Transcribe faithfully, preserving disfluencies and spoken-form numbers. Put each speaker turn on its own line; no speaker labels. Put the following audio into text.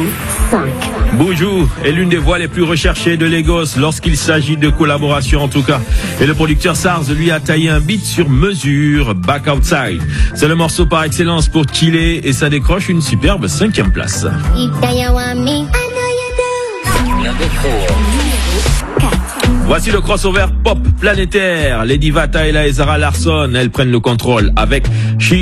cinq.
Buju est l'une des voix les plus recherchées de Lagos lorsqu'il s'agit de collaboration en tout cas. Et le producteur Sarz lui a taillé un beat sur mesure, Back Outside. C'est le morceau par excellence pour chiller et ça décroche une superbe cinquième place. Voici le crossover pop planétaire. Lady Vata et la Zara Larsson, elles prennent le contrôle avec She